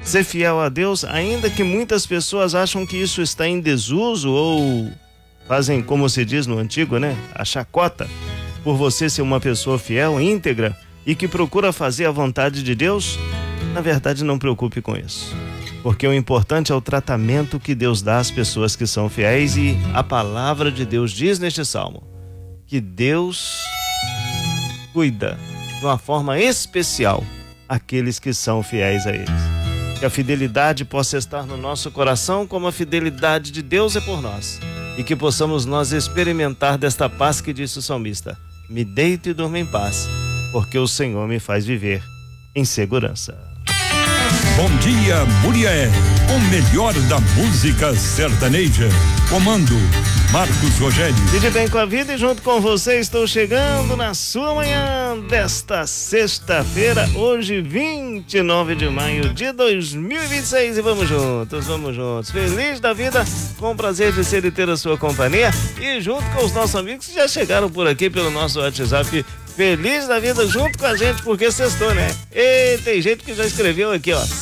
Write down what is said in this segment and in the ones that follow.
Ser fiel a Deus, ainda que muitas pessoas acham que isso está em desuso ou fazem, como se diz no antigo, né? A chacota, por você ser uma pessoa fiel, íntegra e que procura fazer a vontade de Deus, na verdade não preocupe com isso. Porque o importante é o tratamento que Deus dá às pessoas que são fiéis, e a palavra de Deus diz neste salmo que Deus cuida de uma forma especial aqueles que são fiéis a eles. Que a fidelidade possa estar no nosso coração como a fidelidade de Deus é por nós, e que possamos nós experimentar desta paz que disse o salmista: me deito e durmo em paz, porque o Senhor me faz viver em segurança. Bom dia, Murié, o melhor da música sertaneja. Comando Marcos Rogério. E de bem com a vida, e junto com você estou chegando na sua manhã desta sexta-feira, hoje 29 de maio de 2026, e vamos juntos, feliz da vida, com o prazer de ser e ter a sua companhia, e junto com os nossos amigos que já chegaram por aqui pelo nosso WhatsApp, feliz da vida junto com a gente, porque sextou, né? E tem gente que já escreveu aqui, ó,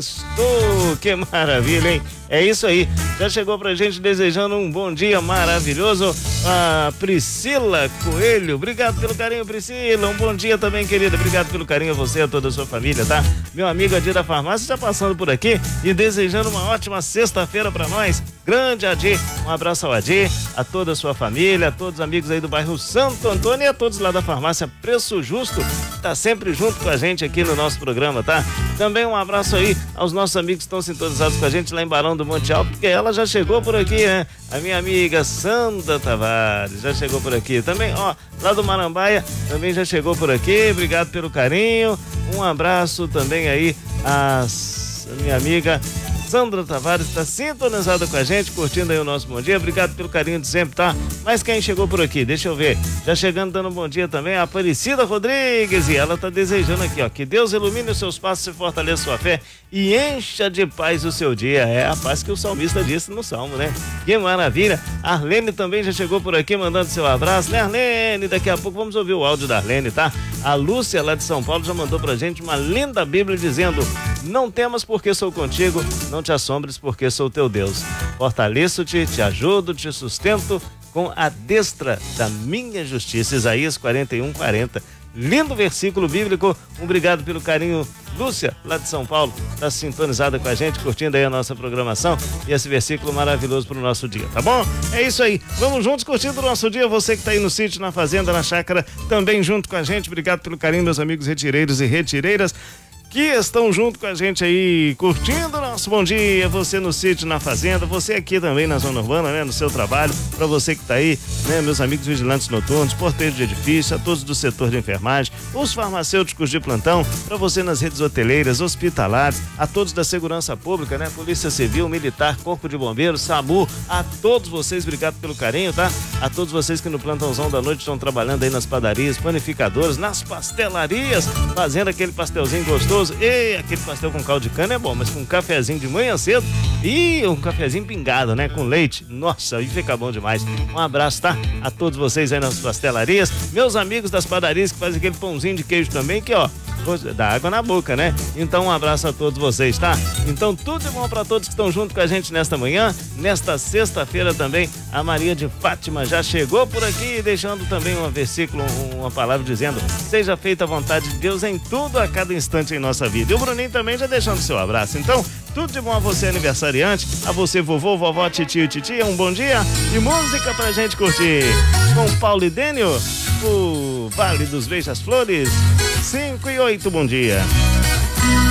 sextou, que maravilha, hein? É isso aí, já chegou pra gente desejando um bom dia maravilhoso a Priscila Coelho. Obrigado pelo carinho, Priscila, um bom dia também, querida, obrigado pelo carinho a você e a toda a sua família, tá? Meu amigo Adi da Farmácia já passando por aqui e desejando uma ótima sexta-feira pra nós. Grande Adi, um abraço ao Adi, a toda a sua família, a todos os amigos aí do bairro Santo Antônio e a todos lá da Farmácia Preço Justo, que tá sempre junto com a gente aqui no nosso programa, tá? Também um abraço aí aos nossos amigos que estão sintonizados com a gente lá em Barão do Monte Alto, porque ela já chegou por aqui, né? A minha amiga Sandra Tavares já chegou por aqui também, ó, lá do Marambaia também já chegou por aqui, obrigado pelo carinho, um abraço também aí a minha amiga Sandra Tavares, está sintonizada com a gente, curtindo aí o nosso bom dia, obrigado pelo carinho de sempre, tá? Mas quem chegou por aqui, deixa eu ver, já chegando dando um bom dia também, a Aparecida Rodrigues, e ela tá desejando aqui, ó, que Deus ilumine os seus passos e fortaleça sua fé e encha de paz o seu dia. É a paz que o salmista disse no salmo, né? Que maravilha. A Arlene também já chegou por aqui mandando seu abraço, né, Arlene? Daqui a pouco vamos ouvir o áudio da Arlene, tá? A Lúcia lá de São Paulo já mandou pra gente uma linda Bíblia dizendo: não temas porque sou contigo, não te assombres porque sou teu Deus. Fortaleço-te, te ajudo, te sustento com a destra da minha justiça. Isaías 41:40. Lindo versículo bíblico. Obrigado pelo carinho, Lúcia, lá de São Paulo, tá sintonizada com a gente, curtindo aí a nossa programação e esse versículo maravilhoso pro nosso dia, tá bom? É isso aí, vamos juntos curtindo o nosso dia, você que tá aí no sítio, na fazenda, na chácara, também junto com a gente. Obrigado pelo carinho, meus amigos retireiros e retireiras que estão junto com a gente aí, curtindo o nosso bom dia, você no sítio, na fazenda, você aqui também na zona urbana, né, no seu trabalho, para você que tá aí, né, meus amigos vigilantes noturnos, porteiros de edifício, a todos do setor de enfermagem, os farmacêuticos de plantão, para você nas redes hoteleiras, hospitalares, a todos da segurança pública, né, Polícia Civil, Militar, Corpo de Bombeiros, SAMU, a todos vocês, obrigado pelo carinho, tá? A todos vocês que no plantãozão da noite estão trabalhando aí nas padarias, panificadoras, nas pastelarias, fazendo aquele pastelzinho gostoso. E aquele pastel com caldo de cana é bom, mas com um cafezinho de manhã cedo e um cafezinho pingado, né, com leite, nossa, aí fica bom demais. Um abraço, tá? A todos vocês aí nas pastelarias, meus amigos das padarias que fazem aquele pãozinho de queijo também, que ó, dá água na boca, né? Então um abraço a todos vocês, tá? Então tudo de bom para todos que estão junto com a gente nesta manhã, nesta sexta-feira também. A Maria de Fátima já chegou por aqui, deixando também um versículo, uma palavra dizendo: seja feita a vontade de Deus em tudo, a cada instante em nossa vida. E o Bruninho também já deixando seu abraço. Então, tudo de bom a você, aniversariante, a você, vovô, vovó, titio e titia, um bom dia e música pra gente curtir. Com Paulo e Dênio, o Vale dos Beijas-Flores, 5 e 8, bom dia.